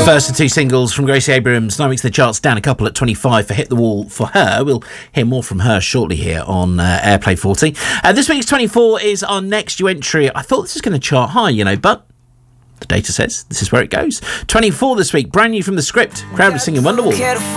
First of two singles from Gracie Abrams, 9 weeks in the charts, down a couple at 25 for Hit the Wall for her. We'll hear more from her shortly here on Airplay 40. This week's 24 is our next new entry. I thought this was going to chart high, but the data says this is where it goes. 24 this week, brand new from The Script. Crowd was singing Wonderwall.